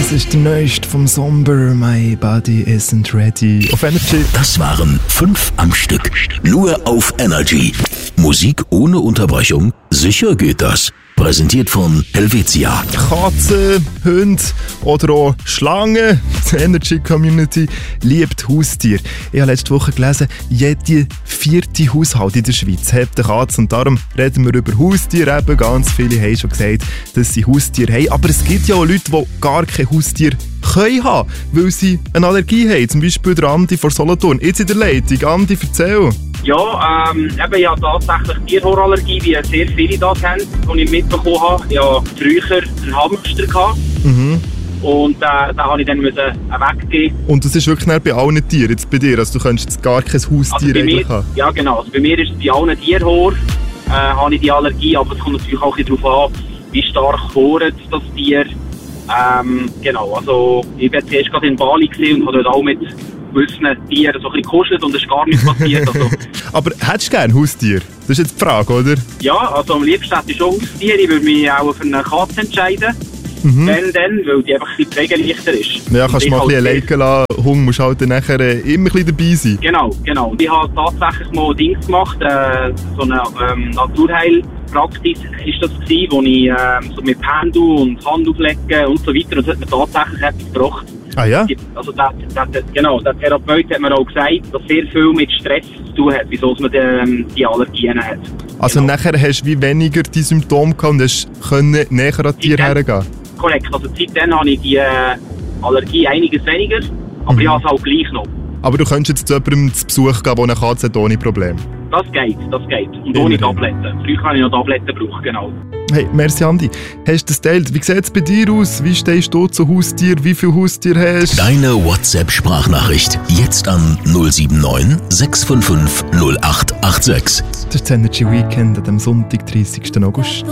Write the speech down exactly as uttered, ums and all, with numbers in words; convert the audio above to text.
Das ist der neueste vom Somber, My Body Isn't Ready. Auf Energy. Das waren fünf am Stück. Nur auf Energy. Musik ohne Unterbrechung? Sicher geht das. Präsentiert von Helvetia. Katzen, Hunde oder auch Schlangen. Die Energy Community liebt Haustiere. Ich habe letzte Woche gelesen, jeder vierte Haushalt in der Schweiz hat eine Katze. Und darum reden wir über Haustiere. Eben ganz viele haben schon gesagt, dass sie Haustiere haben. Aber es gibt ja auch Leute, die gar kein Haustier können haben, weil sie eine Allergie haben. Zum Beispiel der Andi von Solothurn. Jetzt in der Leitung. Andi, erzähl. Ja, ähm, eben, ich habe tatsächlich Tierhaarallergie, wie sehr viele das haben, die ich mitbekommen habe. Ich hatte früher einen Hamster gehabt, Mhm. und äh, den habe ich dann müssen weggeben. Und das ist wirklich nicht bei allen Tieren jetzt bei dir? Also du könntest jetzt gar kein Haustier Also bei eigentlich mir, haben? ja genau, also bei mir ist es bei allen Tierhaar, äh, habe ich die Allergie, aber es kommt natürlich auch ein bisschen darauf an, wie stark bohrt das Tier. Ähm, genau, also ich war zuerst gerade in Bali und habe dort auch mit gewissen Tieren so ein bisschen gekuschelt und es ist gar nichts passiert. Also, Aber hättest du gerne Haustier? Das ist jetzt die Frage, oder? ja, also am liebsten hätte ich schon Haustiere. Ich würde mich auch für eine Katze entscheiden. Mhm. Wenn dann, weil die einfach ein bisschen pflegeleichter ist. Ja, kannst du mal ein bisschen halt alleine lassen. Hund musst halt dann nachher äh, immer ein bisschen dabei sein. Genau, genau. Und ich habe tatsächlich mal Dings gemacht, äh, so eine ähm, Naturheilpraxis ist das gewesen, wo ich ähm, so mit Pendel und Hand auflegen und so weiter, und das hat mir tatsächlich etwas gebracht. Ah ja? Also der, der, der, genau, der Therapeut hat mir auch gesagt, dass sehr viel mit Stress zu tun hat, wieso man die, die Allergien hat. Also Genau. nachher hast du wie weniger die Symptome gehabt und hast können näher an die Tiere Ja. hergehen. Korrekt, also seitdem habe ich die äh, Allergie einiges weniger, aber Mhm. ich habe es auch gleich noch. Aber du könntest jetzt zu jemandem zu Besuch gehen, der eine Katze hat, ohne Problem. Das geht, das geht. Und Immerhin. ohne Tabletten. Früher habe ich noch Tabletten gebraucht, genau. Hey, merci Andi. Hast du das geteilt? Wie sieht es bei dir aus? Wie stehst du zu Haustier? Wie viele Haustiere hast du? Deine WhatsApp-Sprachnachricht. Jetzt an null sieben neun sechs fünf fünf null acht acht sechs. Das ist das Energy Weekend an dem Sonntag, dreißigsten August.